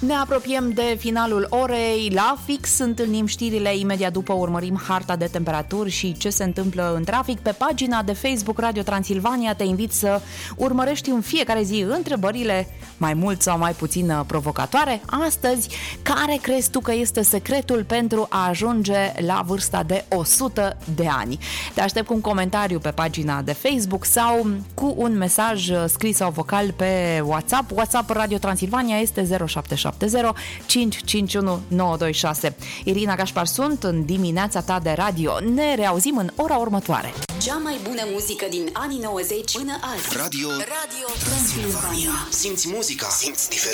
Ne apropiem de finalul orei, la fix întâlnim știrile, imediat după urmărim harta de temperaturi și ce se întâmplă în trafic. Pe pagina de Facebook Radio Transilvania te invit să urmărești în fiecare zi întrebările mai mult sau mai puțin provocatoare. Astăzi, care crezi tu că este secretul pentru a ajunge la vârsta de 100 de ani? Te aștept cu un comentariu pe pagina de Facebook sau cu un mesaj scris sau vocal pe WhatsApp. WhatsApp Radio Transilvania este 0770 551 926. Irina Gașpar sunt în dimineața ta de radio. Ne reauzim în ora următoare. Cea mai bună muzică din anii 90 până azi. Radio Transilvania. Simți muzica, simți diferența.